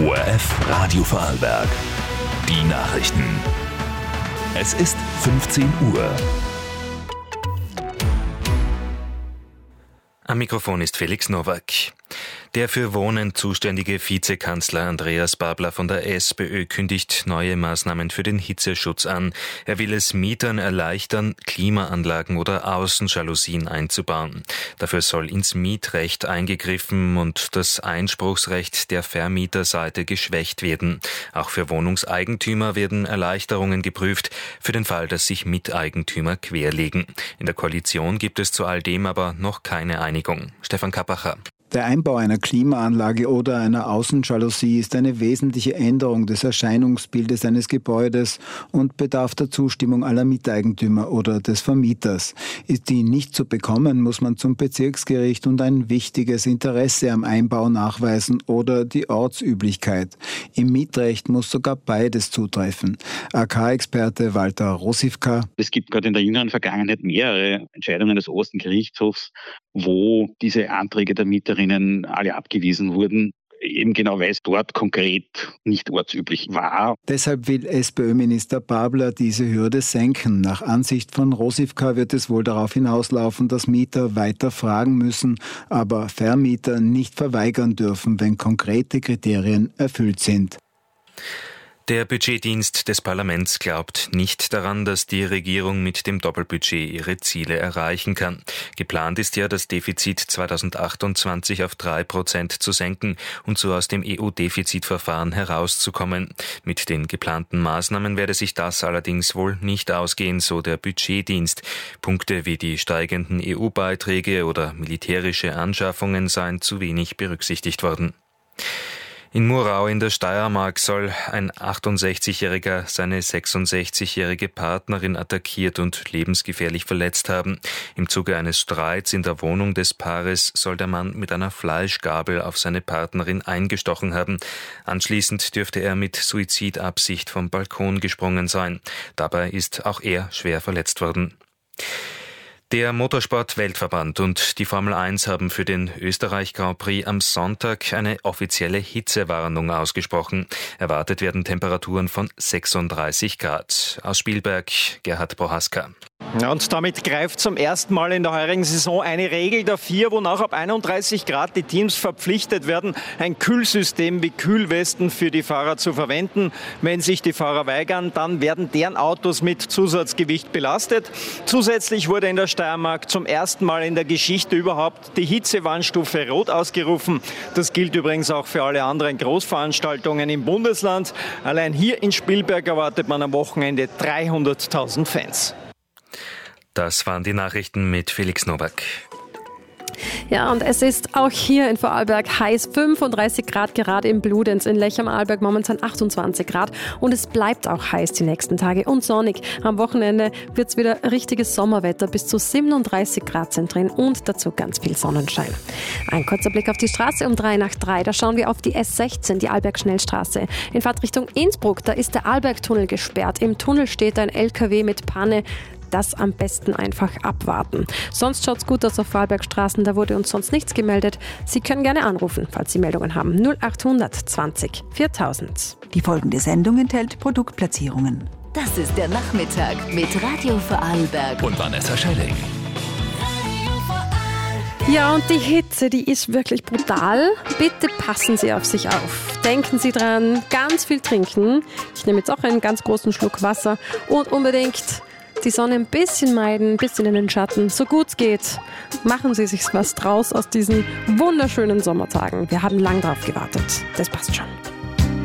ORF Radio Vorarlberg. Die Nachrichten. Es ist 15 Uhr. Am Mikrofon ist Felix Nowak. Der für Wohnen zuständige Vizekanzler Andreas Babler von der SPÖ kündigt neue Maßnahmen für den Hitzeschutz an. Er will es Mietern erleichtern, Klimaanlagen oder Außenjalousien einzubauen. Dafür soll ins Mietrecht eingegriffen und das Einspruchsrecht der Vermieterseite geschwächt werden. Auch für Wohnungseigentümer werden Erleichterungen geprüft, für den Fall, dass sich Miteigentümer querlegen. In der Koalition gibt es zu all dem aber noch keine Einigung. Stefan Kappacher. Der Einbau einer Klimaanlage oder einer Außenjalousie ist eine wesentliche Änderung des Erscheinungsbildes eines Gebäudes und bedarf der Zustimmung aller Miteigentümer oder des Vermieters. Ist die nicht zu bekommen, muss man zum Bezirksgericht und ein wichtiges Interesse am Einbau nachweisen oder die Ortsüblichkeit. Im Mietrecht muss sogar beides zutreffen. AK-Experte Walter Rosivka. Es gibt gerade in der jüngeren Vergangenheit mehrere Entscheidungen des Obersten Gerichtshofs, wo diese Anträge der Mieterinnen alle abgewiesen wurden, eben genau weil es dort konkret nicht ortsüblich war. Deshalb will SPÖ-Minister Babler diese Hürde senken. Nach Ansicht von Rosivka wird es wohl darauf hinauslaufen, dass Mieter weiter fragen müssen, aber Vermieter nicht verweigern dürfen, wenn konkrete Kriterien erfüllt sind. Der Budgetdienst des Parlaments glaubt nicht daran, dass die Regierung mit dem Doppelbudget ihre Ziele erreichen kann. Geplant ist ja, das Defizit 2028 auf 3% zu senken und so aus dem EU-Defizitverfahren herauszukommen. Mit den geplanten Maßnahmen werde sich das allerdings wohl nicht ausgehen, so der Budgetdienst. Punkte wie die steigenden EU-Beiträge oder militärische Anschaffungen seien zu wenig berücksichtigt worden. In Murau in der Steiermark soll ein 68-Jähriger seine 66-jährige Partnerin attackiert und lebensgefährlich verletzt haben. Im Zuge eines Streits in der Wohnung des Paares soll der Mann mit einer Fleischgabel auf seine Partnerin eingestochen haben. Anschließend dürfte er mit Suizidabsicht vom Balkon gesprungen sein. Dabei ist auch er schwer verletzt worden. Der Motorsport-Weltverband und die Formel 1 haben für den Österreich-Grand Prix am Sonntag eine offizielle Hitzewarnung ausgesprochen. Erwartet werden Temperaturen von 36 Grad. Aus Spielberg, Gerhard Prohaska. Ja, und damit greift zum ersten Mal in der heurigen Saison eine Regel der FIA, wonach ab 31 Grad die Teams verpflichtet werden, ein Kühlsystem wie Kühlwesten für die Fahrer zu verwenden. Wenn sich die Fahrer weigern, dann werden deren Autos mit Zusatzgewicht belastet. Zusätzlich wurde in der Steiermark zum ersten Mal in der Geschichte überhaupt die Hitzewarnstufe Rot ausgerufen. Das gilt übrigens auch für alle anderen Großveranstaltungen im Bundesland. Allein hier in Spielberg erwartet man am Wochenende 300.000 Fans. Das waren die Nachrichten mit Felix Nowak. Ja, und es ist auch hier in Vorarlberg heiß, 35 Grad gerade in Bludenz, in Lech am Arlberg momentan 28 Grad und es bleibt auch heiß die nächsten Tage und sonnig. Am Wochenende wird es wieder richtiges Sommerwetter, bis zu 37 Grad sind drin und dazu ganz viel Sonnenschein. Ein kurzer Blick auf die Straße um 3:03, da schauen wir auf die S16, die Arlberg-Schnellstraße. In Fahrtrichtung Innsbruck, da ist der Arlbergtunnel gesperrt. Im Tunnel steht ein LKW mit Panne. Das am besten einfach abwarten. Sonst schaut's gut aus auf Vorarlbergstraßen, da wurde uns sonst nichts gemeldet. Sie können gerne anrufen, falls Sie Meldungen haben. 0800 20 4000. Die folgende Sendung enthält Produktplatzierungen. Das ist der Nachmittag mit Radio Vorarlberg Und Vanessa Schelling. Ja, und die Hitze, die ist wirklich brutal. Bitte passen Sie auf sich auf. Denken Sie dran, ganz viel trinken. Ich nehme jetzt auch einen ganz großen Schluck Wasser und unbedingt die Sonne ein bisschen meiden, ein bisschen in den Schatten, so gut es geht. Machen Sie sich was draus aus diesen wunderschönen Sommertagen. Wir haben lang drauf gewartet. Das passt schon.